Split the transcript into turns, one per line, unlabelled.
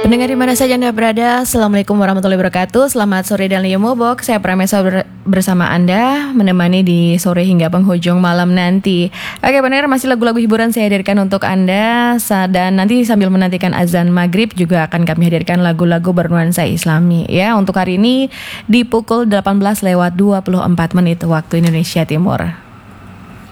Pendengar di mana saja Anda berada, Assalamualaikum warahmatullahi wabarakatuh. Selamat sore dan Leo Mobok. Saya Pramesa bersama Anda menemani di sore hingga penghujung malam nanti. Oke pendengar, masih lagu-lagu hiburan saya hadirkan untuk Anda. Dan nanti sambil menantikan azan maghrib juga akan kami hadirkan lagu-lagu bernuansa Islami. Ya, untuk hari ini di pukul 18 lewat 24 menit waktu Indonesia Timur.